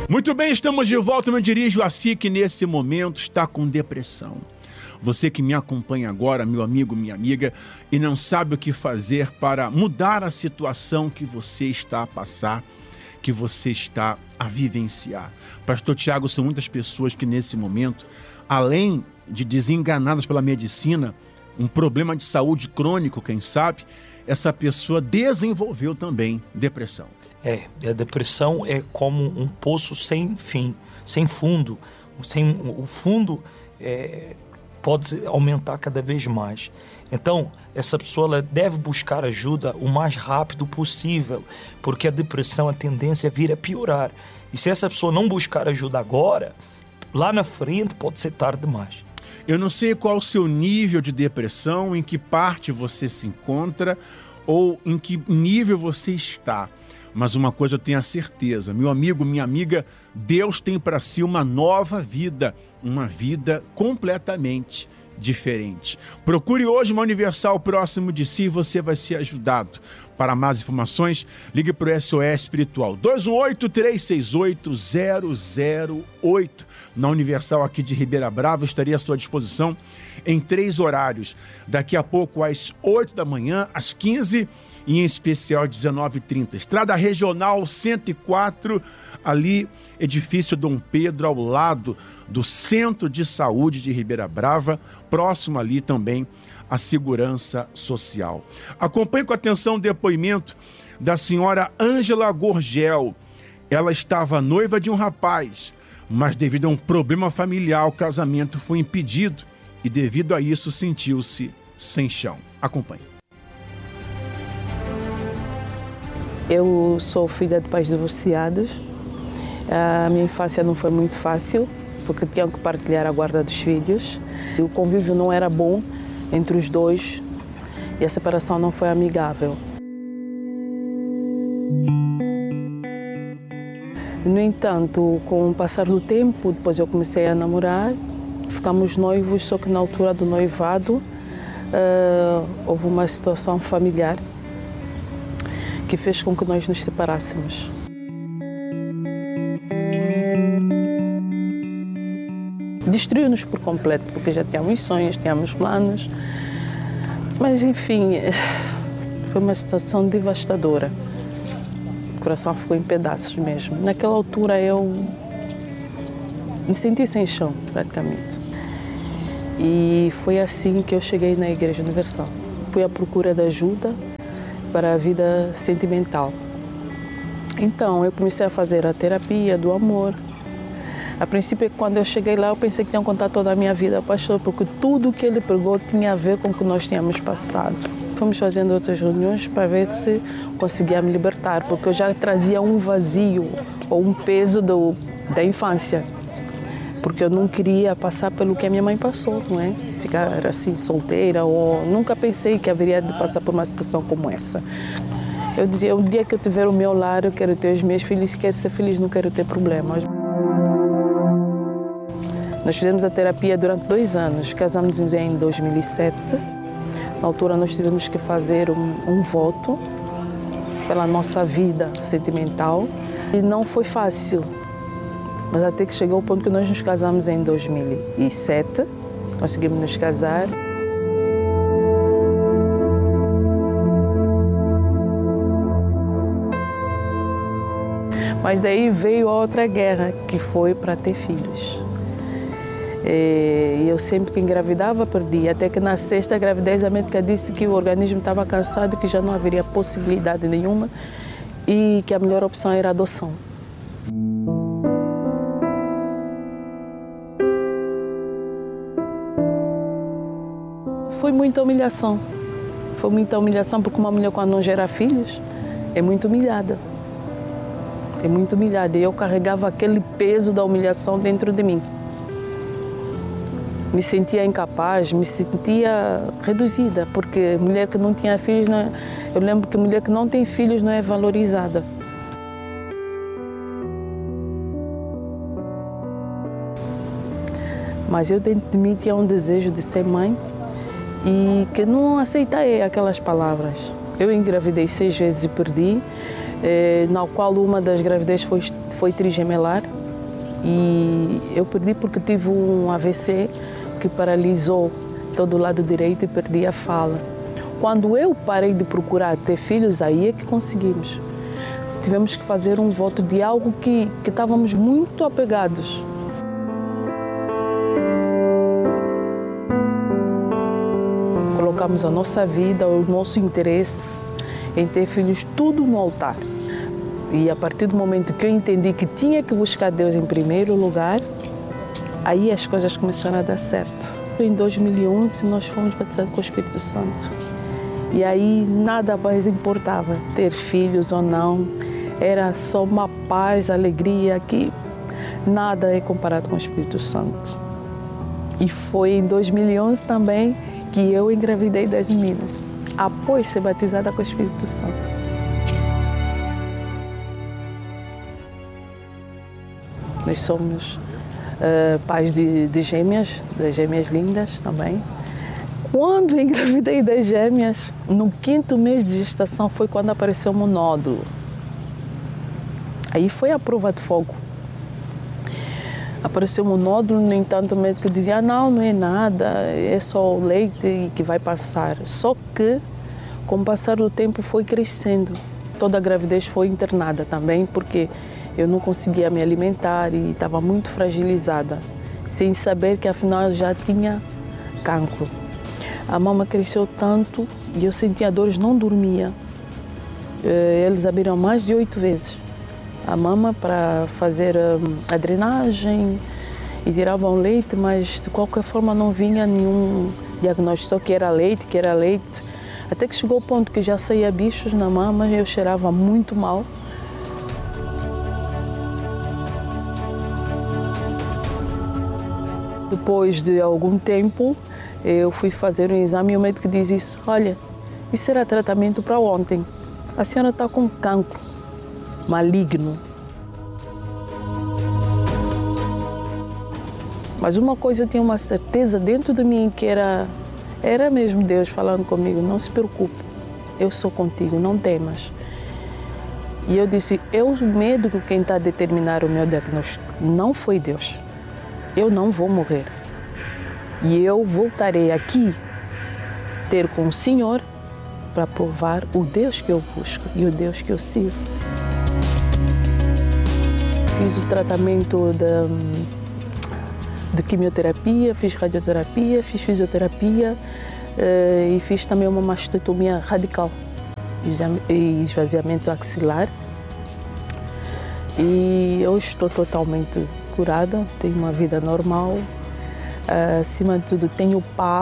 Muito bem, estamos de volta. Eu me dirijo a si que nesse momento está com depressão. Você que me acompanha agora, meu amigo, minha amiga, e não sabe o que fazer para mudar a situação que você está a passar, que você está a vivenciar. Pastor Tiago, são muitas pessoas que nesse momento, além de desenganadas pela medicina, um problema de saúde crônico, quem sabe, essa pessoa desenvolveu também depressão. A depressão é como um poço sem fim, sem fundo. O fundo pode aumentar cada vez mais. Então, essa pessoa ela deve buscar ajuda o mais rápido possível, porque a depressão, a tendência é vir a piorar. E se essa pessoa não buscar ajuda agora, lá na frente pode ser tarde demais. Eu não sei qual o seu nível de depressão, em que parte você se encontra ou em que nível você está. Mas uma coisa eu tenho a certeza, meu amigo, minha amiga, Deus tem para si uma nova vida, uma vida completamente diferente. Procure hoje uma Universal próximo de si e você vai ser ajudado. Para mais informações, ligue para o SOS Espiritual 218-368-008. Na Universal aqui de Ribeira Brava, estaria à sua disposição em 3 horários. Daqui a pouco às 8 da manhã, às 15 e em especial às 19h30. Estrada Regional 104, ali, edifício Dom Pedro, ao lado do Centro de Saúde de Ribeira Brava, próximo ali também à Segurança Social. Acompanhe com atenção o depoimento da senhora Ângela Gorgel. Ela estava noiva de um rapaz, mas devido a um problema familiar, o casamento foi impedido e devido a isso sentiu-se sem chão. Acompanhe. Eu sou filha de pais divorciados. A minha infância não foi muito fácil, porque tinham que partilhar a guarda dos filhos. E o convívio não era bom entre os dois e a separação não foi amigável. No entanto, com o passar do tempo, depois eu comecei a namorar, ficamos noivos, só que na altura do noivado houve uma situação familiar que fez com que nós nos separássemos. Destruiu-nos por completo, porque já tínhamos sonhos, tínhamos planos. Mas, enfim, foi uma situação devastadora. O coração ficou em pedaços mesmo. Naquela altura eu me senti sem chão, praticamente. E foi assim que eu cheguei na Igreja Universal. Fui à procura de ajuda para a vida sentimental. Então, eu comecei a fazer a terapia do amor. A princípio, quando eu cheguei lá, eu pensei que tinham contado toda a minha vida ao pastor, porque tudo o que ele pregou tinha a ver com o que nós tínhamos passado. Fomos fazendo outras reuniões para ver se conseguia me libertar, porque eu já trazia um vazio ou um peso da infância, porque eu não queria passar pelo que a minha mãe passou, não é? Ficar assim solteira, ou nunca pensei que haveria de passar por uma situação como essa. Eu dizia, o dia que eu tiver o meu lar, eu quero ter os meus filhos, quero ser feliz, não quero ter problemas. Nós fizemos a terapia durante 2 anos, casamos em 2007. Na altura nós tivemos que fazer um voto pela nossa vida sentimental e não foi fácil, mas até que chegou o ponto que nós nos casamos em 2007, conseguimos nos casar. Mas daí veio a outra guerra, que foi para ter filhos. E eu sempre que engravidava, perdia. Até que na 6ª gravidez a médica disse que o organismo estava cansado, que já não haveria possibilidade nenhuma e que a melhor opção era a adoção. Foi muita humilhação. Foi muita humilhação, porque uma mulher quando não gera filhos é muito humilhada. É muito humilhada. E eu carregava aquele peso da humilhação dentro de mim. Me sentia incapaz, me sentia reduzida, porque mulher que não tinha filhos, eu lembro que mulher que não tem filhos não é valorizada. Mas eu dentro de mim tinha um desejo de ser mãe e que não aceitei aquelas palavras. Eu engravidei 6 vezes e perdi. na qual uma das gravidez foi trigemelar, e eu perdi porque tive um AVC que paralisou todo o lado direito e perdi a fala. Quando eu parei de procurar ter filhos, aí é que conseguimos. Tivemos que fazer um voto de algo que estávamos muito apegados. Colocamos a nossa vida, o nosso interesse em ter filhos, tudo no altar. E a partir do momento que eu entendi que tinha que buscar Deus em primeiro lugar, aí as coisas começaram a dar certo. Em 2011 nós fomos batizados com o Espírito Santo. E aí nada mais importava, ter filhos ou não. Era só uma paz, alegria, que nada é comparado com o Espírito Santo. E foi em 2011 também que eu engravidei das meninas, após ser batizada com o Espírito Santo. Nós somos pais de gêmeas lindas também. Quando eu engravidei das gêmeas, no 5º mês de gestação, foi quando apareceu um nódulo. Aí foi a prova de fogo. Apareceu um nódulo, no entanto, o médico dizia, não é nada, é só o leite que vai passar. Só que, com o passar do tempo, foi crescendo. Toda a gravidez foi internada também, porque eu não conseguia me alimentar e estava muito fragilizada, sem saber que afinal já tinha cancro. A mama cresceu tanto e eu sentia dores, não dormia. Eles abriram mais de 8 vezes a mama para fazer a drenagem e tiravam leite, mas de qualquer forma não vinha nenhum diagnóstico, só que era leite. Até que chegou o ponto que já saía bichos na mama e eu cheirava muito mal. Depois de algum tempo, eu fui fazer um exame e o médico diz isso, olha, isso era tratamento para ontem. A senhora está com cancro maligno. Mas uma coisa eu tinha uma certeza dentro de mim que era mesmo Deus falando comigo, não se preocupe, eu sou contigo, não temas. E eu disse, o médico quem está a determinar o meu diagnóstico não foi Deus. Eu não vou morrer. E eu voltarei aqui ter com o Senhor para provar o Deus que eu busco e o Deus que eu sirvo. Fiz o tratamento de quimioterapia, fiz radioterapia, fiz fisioterapia e fiz também uma mastectomia radical e esvaziamento axilar. E eu estou totalmente curada, tenho uma vida normal. Acima de tudo, tenho paz.